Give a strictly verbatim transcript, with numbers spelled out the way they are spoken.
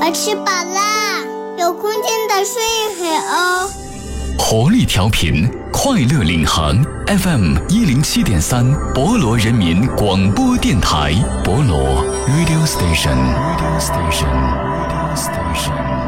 我吃饱啦，有空间的睡一会哦。 活力调频，快乐领航 F M 一零七点三，博罗人民广播电台，博罗 Radio Station，Radio Station，Radio Station。